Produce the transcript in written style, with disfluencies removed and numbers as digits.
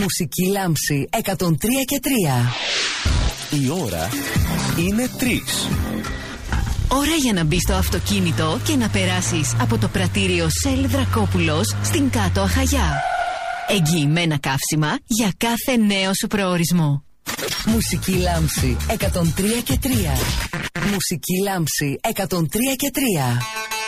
Μουσική λάμψη 103 και 3. Η ώρα είναι 3. Ώρα για να μπεις στο αυτοκίνητο και να περάσεις από το πρατήριο Shell Δρακόπουλος στην Κάτω Αχαγιά. Εγγυημένα καύσιμα για κάθε νέο σου προορισμό. Μουσική λάμψη 103 και 3. Μουσική λάμψη 103 και 3.